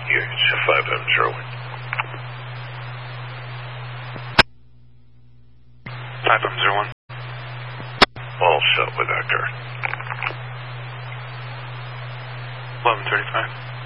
It's 501. 501. All set with that car. 1135.